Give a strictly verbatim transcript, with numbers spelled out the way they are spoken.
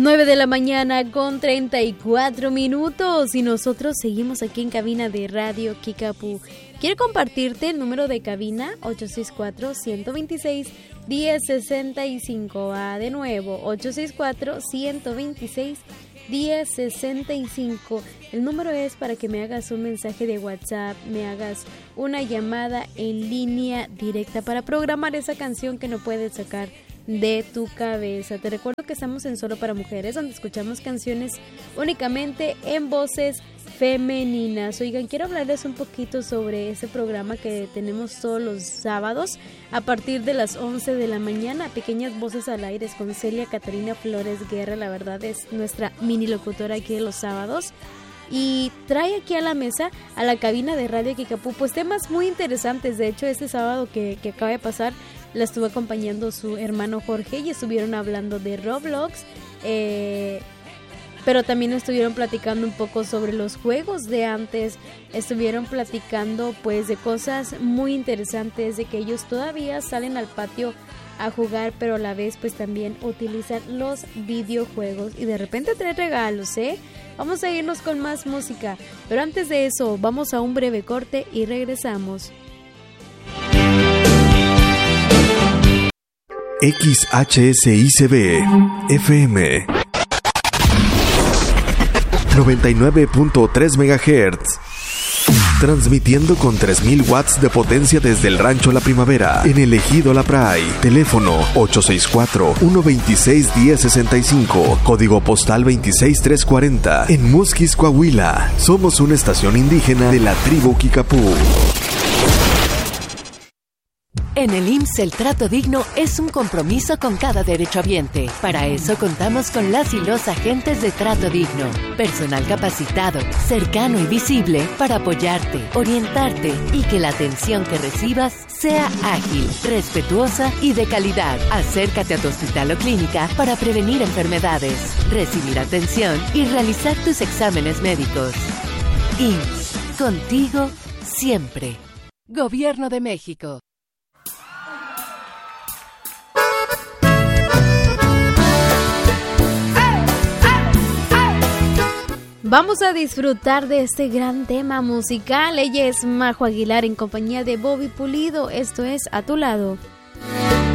nueve de la mañana con treinta y cuatro minutos y nosotros seguimos aquí en cabina de Radio Kickapoo. Quiero compartirte el número de cabina ocho seis cuatro, uno dos seis, uno cero seis cinco. Ah, de nuevo, ocho seis cuatro, uno dos seis, uno cero seis cinco. El número es para que me hagas un mensaje de WhatsApp, me hagas una llamada en línea directa para programar esa canción que no puedes sacar de tu cabeza. Te recuerdo que estamos en Solo para Mujeres, donde escuchamos canciones únicamente en voces femeninas. Oigan, quiero hablarles un poquito sobre ese programa que tenemos todos los sábados a partir de las once de la mañana, Pequeñas Voces al Aire, con Celia Catarina Flores Guerra. La verdad es nuestra mini locutora aquí de los sábados. Y trae aquí a la mesa, a la cabina de Radio Kickapoo, pues temas muy interesantes. De hecho, este sábado que, que acaba de pasar, la estuvo acompañando su hermano Jorge y estuvieron hablando de Roblox, eh, pero también estuvieron platicando un poco sobre los juegos de antes, estuvieron platicando pues de cosas muy interesantes, de que ellos todavía salen al patio a jugar, pero a la vez pues también utilizan los videojuegos y de repente trae regalos, ¿eh? Vamos a irnos con más música, pero antes de eso vamos a un breve corte y regresamos. X H S I C B F M noventa y nueve punto tres megahertz, transmitiendo con tres mil watts de potencia desde el Rancho La Primavera, en el Ejido La Pray. Teléfono ocho seis cuatro, uno dos seis, uno cero seis cinco, código postal veintiséis mil trescientos cuarenta, en Musquis, Coahuila. Somos una estación indígena de la tribu Kickapoo. En el I M S S el trato digno es un compromiso con cada derechohabiente. Para eso contamos con las y los agentes de trato digno. Personal capacitado, cercano y visible para apoyarte, orientarte y que la atención que recibas sea ágil, respetuosa y de calidad. Acércate a tu hospital o clínica para prevenir enfermedades, recibir atención y realizar tus exámenes médicos. I M S S, contigo siempre. Gobierno de México. Vamos a disfrutar de este gran tema musical. Ella es Majo Aguilar en compañía de Bobby Pulido. Esto es A Tu Lado.